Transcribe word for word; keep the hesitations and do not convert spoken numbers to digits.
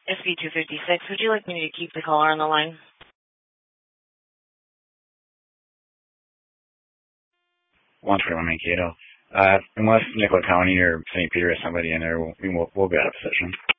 S B two fifty-six, would you like me to keep the caller on the line? one twenty-one Mankato. Uh, unless Nicollet County or Saint Peter has somebody in there, we'll, we'll, we'll be out of position.